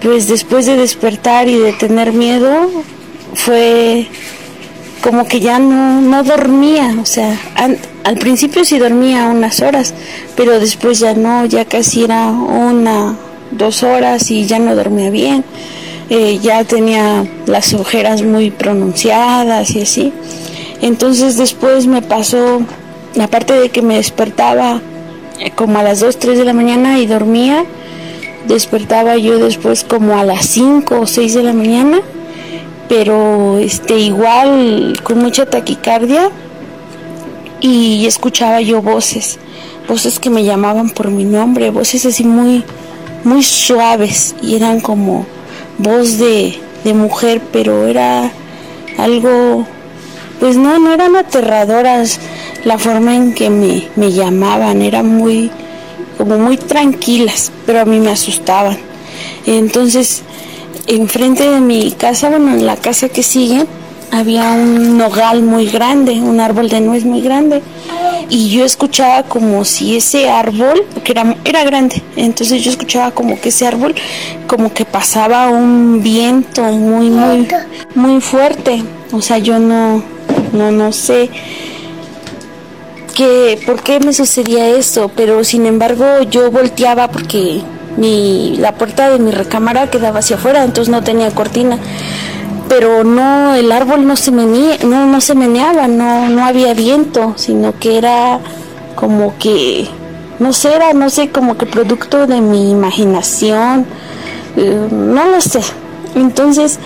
pues después de despertar y de tener miedo, fue como que ya no dormía, o sea, al principio sí dormía unas horas, pero después ya no, ya casi era 1, 2 horas y ya no dormía bien, ya tenía las ojeras muy pronunciadas y así. Entonces después me pasó, aparte de que me despertaba como a las 2, 3 de la mañana y dormía, despertaba yo después como a las 5 o 6 de la mañana, pero igual con mucha taquicardia, y escuchaba yo voces que me llamaban por mi nombre, voces así muy muy suaves, y eran como voz de mujer, pero era algo, pues no eran aterradoras la forma en que me llamaban, eran muy tranquilas, pero a mí me asustaban. Entonces, enfrente de mi casa, bueno, en la casa que sigue, había un nogal muy grande, un árbol de nuez muy grande, y yo escuchaba como si ese árbol, que era grande, entonces yo escuchaba como que ese árbol, como que pasaba un viento muy fuerte. O sea, yo no sé por qué me sucedía eso, pero sin embargo yo volteaba porque la puerta de mi recámara quedaba hacia afuera, entonces no tenía cortina, pero no, el árbol no se meneaba, no había viento, sino que era como que, no sé, como que producto de mi imaginación, no lo sé. Entonces,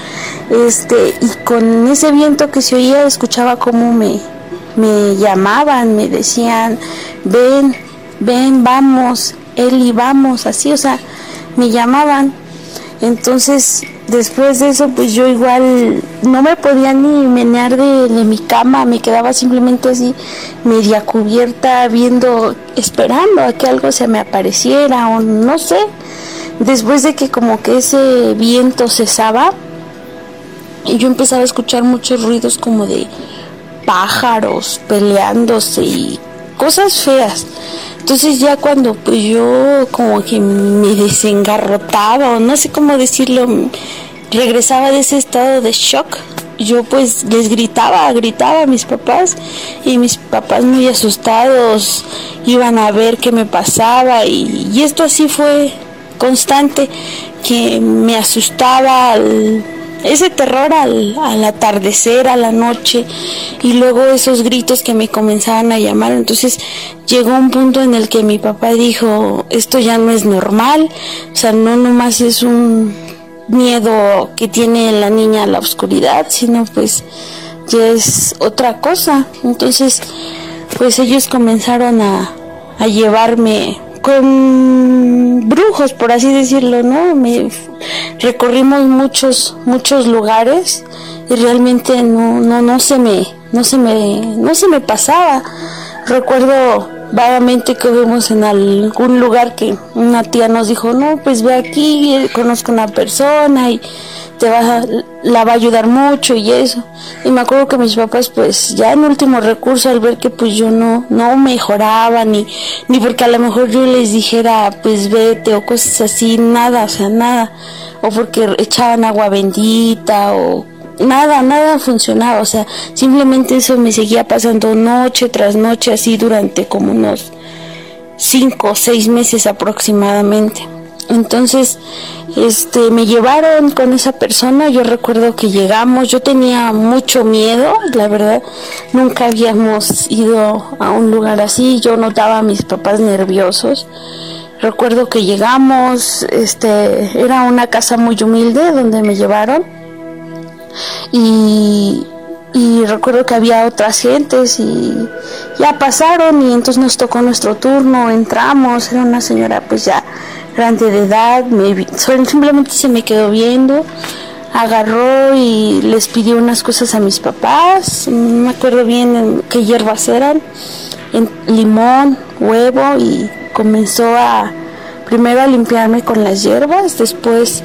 y con ese viento que se oía, escuchaba cómo me llamaban, me decían, ven, vamos, Eli, vamos, así, o sea, me llamaban. Entonces, después de eso, pues yo igual no me podía ni menear de mi cama, me quedaba simplemente así, media cubierta, esperando a que algo se me apareciera, o no sé. Después de que como que ese viento cesaba, y yo empezaba a escuchar muchos ruidos como de pájaros peleándose y cosas feas. Entonces ya cuando pues yo como que me desengarrotaba, o no sé cómo decirlo, regresaba de ese estado de shock, yo pues les gritaba a mis papás, y mis papás muy asustados iban a ver qué me pasaba, y esto así fue constante, que me asustaba ese terror al atardecer, a la noche, y luego esos gritos que me comenzaban a llamar. Entonces llegó un punto en el que mi papá dijo, esto ya no es normal, o sea, no nomás es un miedo que tiene la niña a la oscuridad, sino pues ya es otra cosa. Entonces pues ellos comenzaron a llevarme con brujos, por así decirlo, ¿no? Recorrimos muchos lugares, y realmente no se me pasaba. Recuerdo vagamente que vimos en algún lugar que una tía nos dijo, no, pues ve aquí, conozco una persona y la va a ayudar mucho y eso. Y me acuerdo que mis papás, pues ya en último recurso, al ver que pues yo no mejoraba, ni porque a lo mejor yo les dijera pues vete o cosas así, nada, o sea, nada, o porque echaban agua bendita o nada funcionaba, o sea, simplemente eso me seguía pasando noche tras noche, así durante como unos 5 o 6 meses aproximadamente. Entonces, me llevaron con esa persona. Yo recuerdo que llegamos, yo tenía mucho miedo, la verdad, nunca habíamos ido a un lugar así, yo notaba a mis papás nerviosos. Recuerdo que llegamos, era una casa muy humilde donde me llevaron, y recuerdo que había otras gentes y ya pasaron, y entonces nos tocó nuestro turno, entramos, era una señora pues ya grande de edad, simplemente se me quedó viendo, agarró y les pidió unas cosas a mis papás, no me acuerdo bien qué hierbas eran, limón, huevo, y comenzó primero a limpiarme con las hierbas, después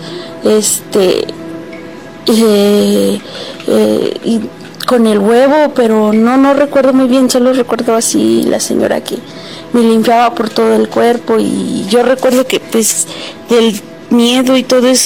y con el huevo, pero no recuerdo muy bien, solo recuerdo así la señora que me limpiaba por todo el cuerpo, y yo recuerdo que pues del miedo y todo eso